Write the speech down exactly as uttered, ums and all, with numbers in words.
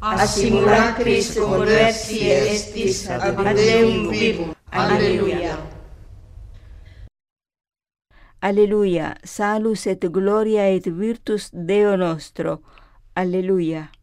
a simulacris conversi estis ad Deum vivum. Alleluia. Alleluia, salus et gloria et virtus Deo nostro. Alleluia.